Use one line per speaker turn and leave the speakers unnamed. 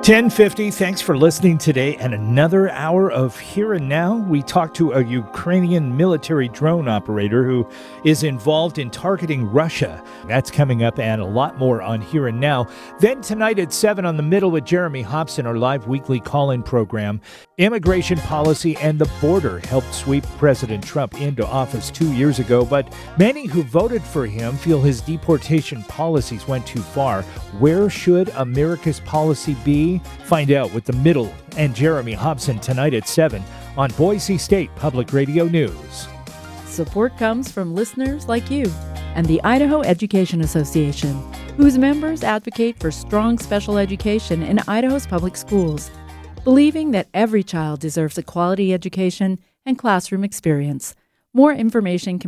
10:50. Thanks for listening today. And another hour of Here and Now. We talked to a Ukrainian military drone operator who is involved in targeting Russia. That's coming up, and a lot more on Here and Now. Then tonight at 7 on The Middle with Jeremy Hobson, our live weekly call-in program. Immigration policy and the border helped sweep President Trump into office 2 years ago, but many who voted for him feel his deportation policies went too far. Where should America's policy be? Find out with The Middle and Jeremy Hobson tonight at 7 on Boise State Public Radio News.
Support comes from listeners like you and the Idaho Education Association, whose members advocate for strong special education in Idaho's public schools, believing that every child deserves a quality education and classroom experience. More information can